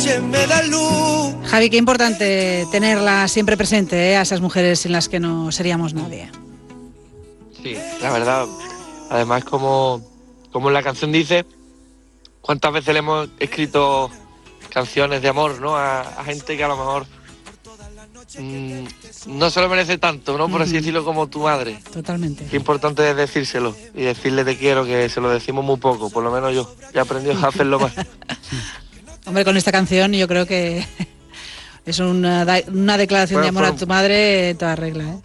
me da luz. Javi, qué importante tenerla siempre presente, a esas mujeres sin las que no seríamos nadie. Sí, la verdad. Además, como la canción dice, ¿cuántas veces le hemos escrito canciones de amor, ¿no? A gente que a lo mejor no se lo merece tanto, ¿no? Por así decirlo, como tu madre. Totalmente. Qué importante es decírselo y decirle te quiero, que se lo decimos muy poco, por lo menos yo. Ya he aprendido a hacerlo más. Hombre, con esta canción yo creo que es una declaración de amor a tu madre en toda regla, ¿eh?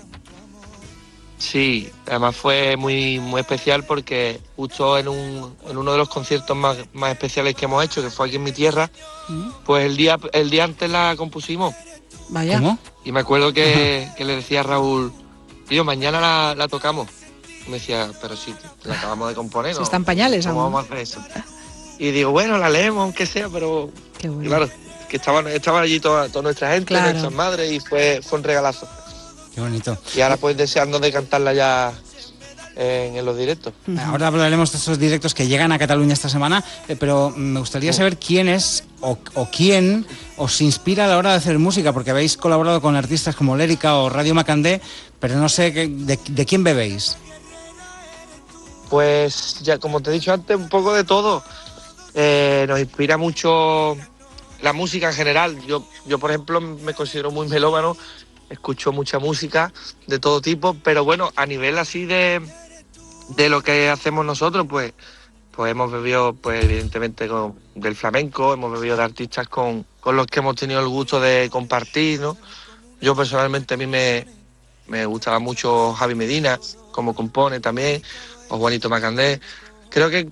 Sí, además fue muy especial porque justo en uno de los conciertos más especiales que hemos hecho, que fue aquí en mi tierra, pues el día antes la compusimos. Vaya. ¿Cómo? Y me acuerdo que le decía a Raúl, tío, mañana la tocamos. Y me decía, pero si la acabamos de componer, ¿no? Si están pañales ¿Cómo aún. vamos a hacer eso? Y digo, bueno, la leemos aunque sea, pero... Qué bueno. Claro, que estaban allí toda nuestra gente, Claro. nuestras madres, y fue un regalazo. Qué bonito. Y ahora pues deseando de cantarla ya en los directos. Ahora hablaremos de esos directos que llegan a Cataluña esta semana, pero me gustaría saber quién es o quién os inspira a la hora de hacer música, porque habéis colaborado con artistas como Lérica o Radio Macandé, pero no sé de quién bebéis. Pues ya, como te he dicho antes, un poco de todo. Nos inspira mucho la música en general. Yo, por ejemplo, me considero muy melómano, escucho mucha música de todo tipo, pero bueno, a nivel así de lo que hacemos nosotros, pues hemos bebido, pues evidentemente, del flamenco, hemos bebido de artistas con los que hemos tenido el gusto de compartir, ¿no? Yo personalmente, a mí me gustaba mucho Javi Medina, como compone también, o Juanito Macandé. Creo que